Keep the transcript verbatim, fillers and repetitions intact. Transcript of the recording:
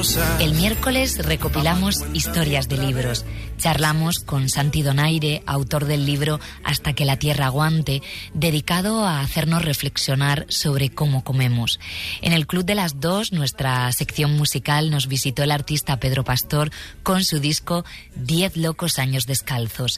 El miércoles recopilamos historias de libros. Charlamos con Santi Donaire, autor del libro Hasta que la tierra aguante, dedicado a hacernos reflexionar sobre cómo comemos. En el Club de las Dos, nuestra sección musical, nos visitó el artista Pedro Pastor con su disco Diez locos años descalzos.